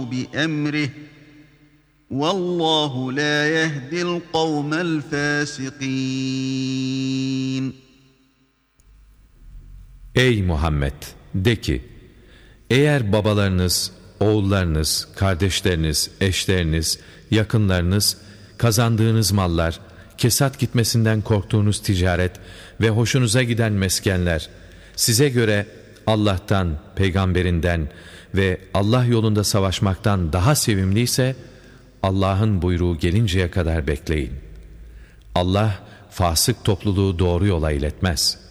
بِأَمْرِهِ وَاللّٰهُ لَا يَهْدِي الْقَوْمَ الْفَاسِقِينَ. Ey Muhammed! De ki, eğer babalarınız, oğullarınız, kardeşleriniz, eşleriniz, yakınlarınız, kazandığınız mallar, kesat gitmesinden korktuğunuz ticaret ve hoşunuza giden meskenler, size göre Allah'tan, peygamberinden ve Allah yolunda savaşmaktan daha sevimliyse, Allah'ın buyruğu gelinceye kadar bekleyin. Allah, fasık topluluğu doğru yola iletmez.